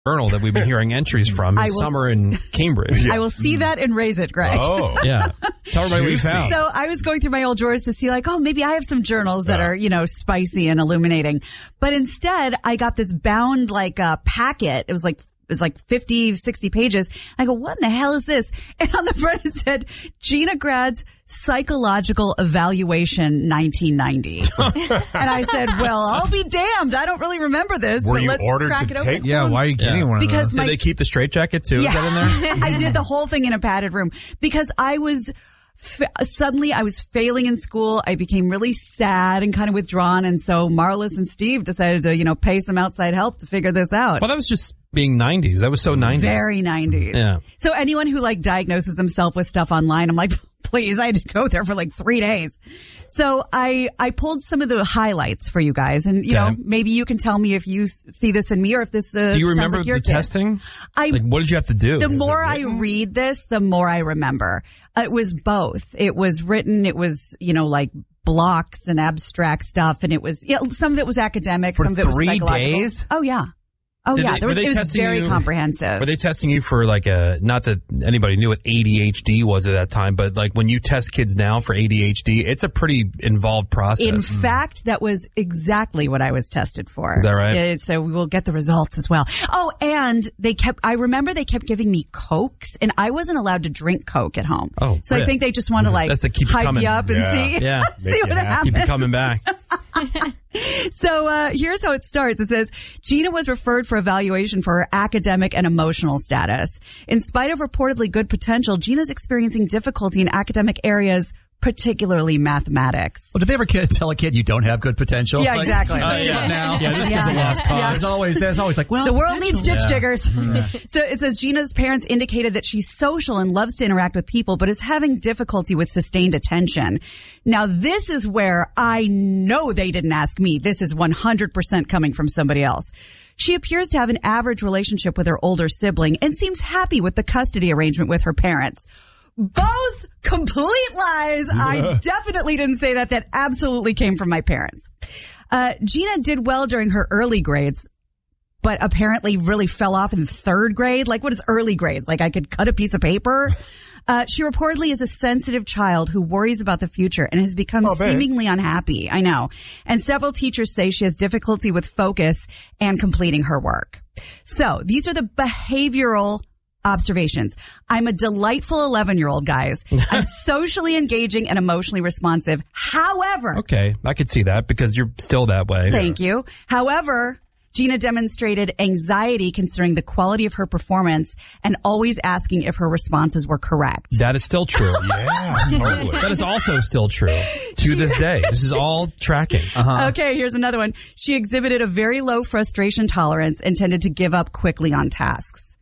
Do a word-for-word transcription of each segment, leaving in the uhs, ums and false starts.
journal that we've been hearing entries from. I His will summer in Cambridge. I will see that and raise it, Greg. Oh. Yeah. Tell everybody what you found. So I was going through my old drawers to see like, oh, maybe I have some journals that Yeah. are, you know, spicy and illuminating. But instead, I got this bound like uh, packet. It was like It was like fifty, sixty pages. I go, what in the hell is this? And on the front it said, Gina Grad's Psychological Evaluation nineteen ninety. And I said, well, I'll be damned. I don't really remember this. Were but you let's ordered crack to it take open. Yeah, why are you getting Yeah. one of Because those? my- Did they keep the straitjacket too? Is that in there? I did the whole thing in a padded room because I was f- suddenly I was failing in school. I became really sad and kind of withdrawn. And so Marlis and Steve decided to, you know, pay some outside help to figure this out. Well, that was just being nineties. That was so nineties. Very nineties. Yeah. So anyone who like diagnoses themselves with stuff online, I'm like, please, I had to go there for like three days. So I, I pulled some of the highlights for you guys and, you Okay. know, maybe you can tell me if you s- see this in me or if this, uh, Do you sounds remember like your the kid. testing? I, Like, what did you have to do? the Is it more I written? read this, the more I remember. Uh, It was both. It was written, it was, you know, like blocks and abstract stuff. And it was, yeah, some of it was academic, For some of it was three psychological. days? Oh, yeah. Oh, Did yeah. they- there were was, they it was testing very you- comprehensive. Were they testing you for like a, not that anybody knew what A D H D was at that time, but like when you test kids now for A D H D, it's a pretty involved process. In fact, that was exactly what I was tested for. Is that right? Yeah, so we will get the results as well. Oh, and they kept, I remember they kept giving me Cokes and I wasn't allowed to drink Coke at home. Oh, so I yeah. think they just want to like That's to keep it hype coming. you up and Yeah. see, Yeah. see Make what you happy. happens. Keep it coming back. So uh here's how it starts. It says, Gina was referred for evaluation for her academic and emotional status. In spite of reportedly good potential, Gina's experiencing difficulty in academic areas, particularly mathematics. Well, did they ever kid, tell a kid you don't have good potential? Yeah, Like, exactly. uh, yeah. What now? Yeah, this kid's a Yeah. lost cause. Yeah. There's always, there's always like, well, The world needs ditch Yeah. diggers. So it says Gina's parents indicated that she's social and loves to interact with people, but is having difficulty with sustained attention. Now, this is where I know they didn't ask me. This is one hundred percent coming from somebody else. She appears to have an average relationship with her older sibling and seems happy with the custody arrangement with her parents. Both complete lies. I definitely didn't say that. That absolutely came from my parents. Uh, Gina did well during her early grades, but apparently really fell off in third grade. Like, what is early grades? Like, I could cut a piece of paper? Uh, she reportedly is a sensitive child who worries about the future and has become Oh, babe. seemingly unhappy. I know. And several teachers say she has difficulty with focus and completing her work. So these are the behavioral observations. I'm a delightful eleven-year-old, guys. I'm socially engaging and emotionally responsive. However, Okay. I could see that because you're still that way. thank you. However, Gina demonstrated anxiety concerning the quality of her performance and always asking if her responses were correct. That is still true. Yeah, totally. That is also still true to this day. This is all tracking. Uh-huh. Okay, here's another one. She exhibited a very low frustration tolerance and tended to give up quickly on tasks.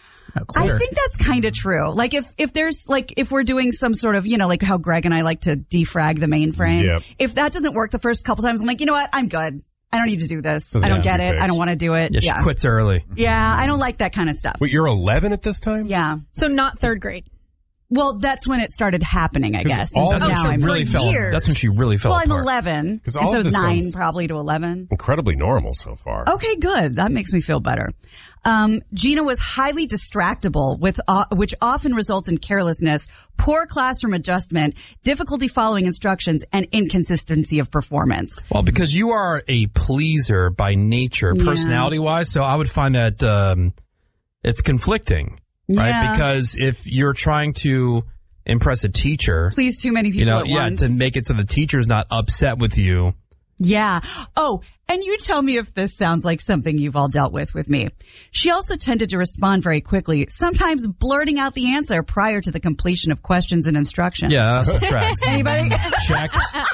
I think that's kind of true. Like if, if there's like, if we're doing some sort of, you know, like how Greg and I like to defrag the mainframe. Yep. If that doesn't work the first couple times, I'm like, you know what? I'm good. I don't need to do this. Doesn't I don't have to get be it. fixed. I don't want to do it. Yeah, she Yeah. quits early. Yeah. I don't like that kind of stuff. Wait, you're eleven at this time? Yeah. So not third grade. Well, that's when it started happening, I guess. all And of so this now is I'm really for fell. years. That's when she really fell Well, I'm apart. eleven. 'Cause And all so of this nine sounds- probably to eleven. Incredibly normal so far. Okay, good. That makes me feel better. Um, Gina was highly distractible, with uh, which often results in carelessness, poor classroom adjustment, difficulty following instructions, and inconsistency of performance. Well, because you are a pleaser by nature, Yeah. personality-wise, so I would find that um, it's conflicting, right? Yeah. Because if you're trying to impress a teacher, Please too many people you know, at yeah, once. to make it so the teacher's not upset with you. Yeah. Oh, and you tell me if this sounds like something you've all dealt with with me. She also tended to respond very quickly, sometimes blurting out the answer prior to the completion of questions and instructions. Yeah, that's what tracks. Anybody? Check.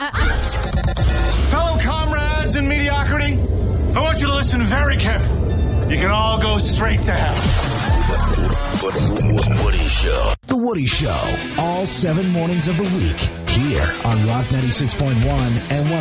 Fellow comrades in mediocrity, I want you to listen very carefully. You can all go straight to hell. Woody Show. The Woody Show. All seven mornings of the week. Here on Rock ninety-six point one and one